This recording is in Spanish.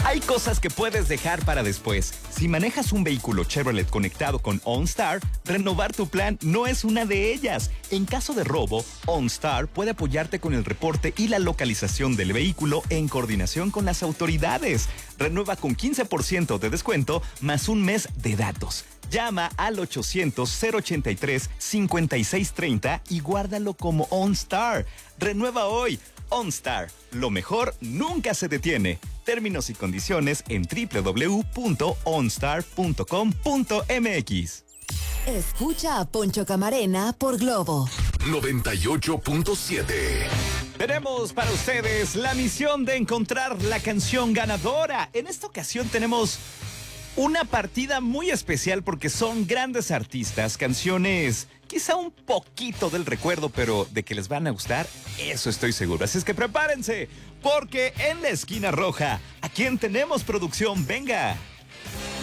Hay cosas que puedes dejar para después. Si manejas un vehículo Chevrolet conectado con OnStar, renovar tu plan no es una de ellas. En caso de robo, OnStar puede apoyarte con el reporte y la localización del vehículo en coordinación con las autoridades. Renueva con 15% de descuento más un mes de datos. Llama al 800-083-5630 y guárdalo como OnStar. Renueva hoy. OnStar. Lo mejor nunca se detiene. Términos y condiciones en www.onstar.com.mx. Escucha a Poncho Camarena por Globo 98.7. Tenemos para ustedes la misión de encontrar la canción ganadora. En esta ocasión tenemos una partida muy especial porque son grandes artistas, canciones quizá un poquito del recuerdo, pero de que les van a gustar, eso estoy seguro. Así es que prepárense, porque en la esquina roja, ¿a quién tenemos, producción? Venga.